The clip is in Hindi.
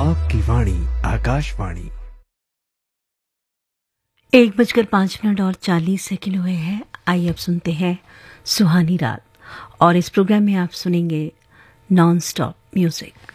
आपकी वाणी आकाशवाणी। 1:05 और 40 सेकंड हुए हैं। आइए अब सुनते हैं सुहानी रात, और इस प्रोग्राम में आप सुनेंगे नॉन स्टॉप म्यूजिक।